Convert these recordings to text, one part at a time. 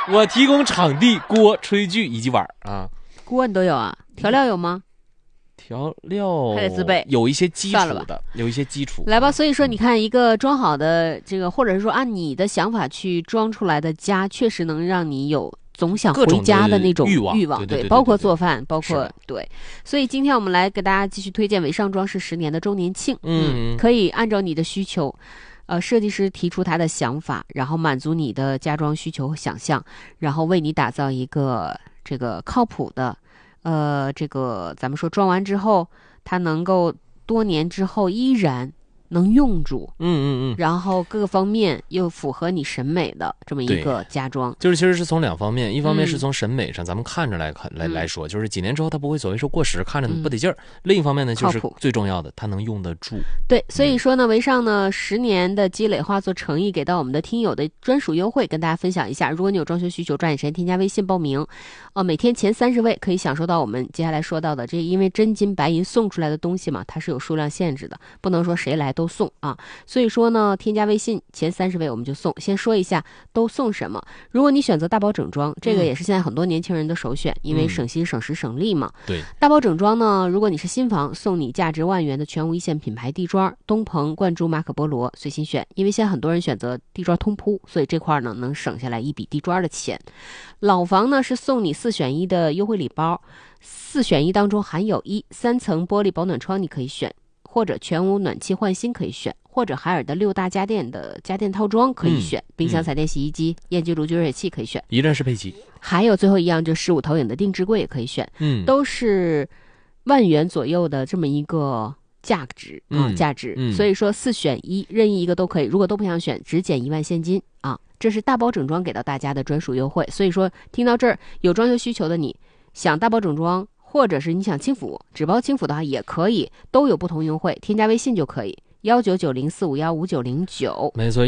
我提供场地、锅、炊具以及碗啊。 锅你都有啊？调料有吗？ 调料还得自备， 有一些基础算了的，有一些基础。 来吧，所以说你看，一个装好的这个，或者是说按你的想法去装出来的家，确实能让你有总想回家的那种欲望， 对， 包括做饭，包括对。所以今天我们来给大家继续推荐伟尚装饰10年的周年庆，可以按照你的需求。设计师提出他的想法，然后满足你的家装需求和想象，然后为你打造一个这个靠谱的，这个咱们说装完之后，它能够多年之后依然能用住，然后各个方面又符合你审美的这么一个家装， 就是其实是从两方面，一方面是从审美上，咱们看着来说，就是几年之后它不会所谓说过时，看着不得劲儿。另一方面呢，就是最重要的，它能用得住。 对，所以说呢，维尚呢10年的积累化作诚意，给到我们的听友的专属优惠，跟大家分享一下。如果你有装修需求，抓紧时间添加微信报名，每天前30位可以享受到我们接下来说到的这，因为真金白银送出来的东西嘛，它是有数量限制的，不能说谁来都送啊。所以说呢，添加微信前30位我们就送。先说一下都送什么。如果你选择大包整装，这个也是现在很多年轻人的首选，因为省心省时省力嘛。 对， 大包整装呢，如果你是新房，送你价值万元的全无一线品牌地砖，东鹏、冠珠、马可波罗随心选。因为现在很多人选择地砖通铺，所以这块呢能省下来一笔地砖的钱。老房呢是送你4选1的优惠礼包，4选1当中含有3层玻璃保暖窗，你可以选，或者全屋暖气换新可以选，或者海尔的6大家电的家电套装可以选，冰箱、彩电、洗衣机、烟机炉、聚热器可以选， 一站式配齐。 还有最后一样，就15投影的定制柜也可以选，都是万元左右的这么一个价值价值。所以说4选1，任意一个都可以，如果都不想选，只减1万现金啊！这是大包整装给到大家的专属优惠。所以说听到这儿，有装修需求的你，想大包整装，或者是你想轻辅，只包轻辅的话也可以，都有不同优惠，添加微信就可以。1990451599， 没错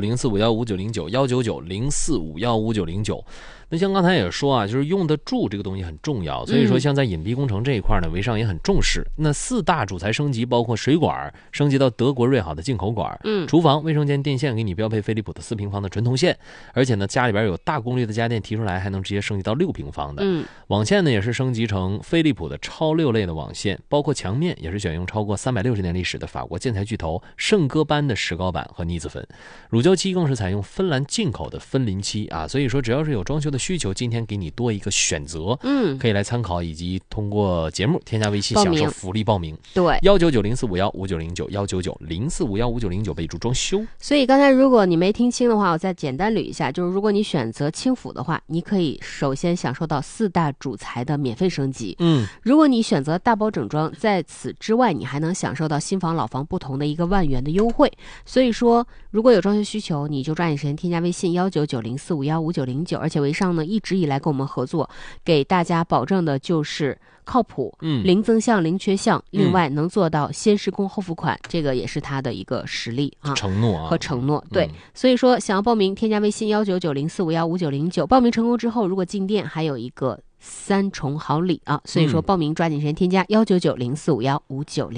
，1990451599，19904515909。那像刚才也说啊，就是用得住这个东西很重要，所以说像在隐蔽工程这一块呢，维尚也很重视。那4大主材升级包括水管升级到德国瑞好的进口管，厨房卫生间电线给你标配飞利浦的4平方的纯铜线，而且呢家里边有大功率的家电提出来还能直接升级到6平方的。网线呢也是升级成飞利浦的超6类的网线，包括墙面也是选用超过360年历史的法国建材巨头圣歌班的石膏板和腻子粉，乳胶漆更是采用芬兰进口的芬林漆啊，所以说只要是有装修的需求，今天给你多一个选择，可以来参考，以及通过节目添加微信享受福利报名。 对 ，19904515909，19904515909，备注装修。 所以刚才如果你没听清的话，我再简单捋一下，就是如果你选择轻辅的话，你可以首先享受到4大主材的免费升级。如果你选择大包整装，在此之外，你还能享受到新房老房不同的一个万元的优惠。所以说，如果有装修需求，你就抓紧时间添加微信19904515909，而且维尚呢一直以来跟我们合作，给大家保证的就是靠谱，零增项零缺项，另外能做到先施工后付款，这个也是他的一个实力啊， 承诺和承诺。对，所以说想要报名，添加微信19904515909，报名成功之后，如果进店还有一个3重好礼啊，所以说报名抓紧时间添加19904515909。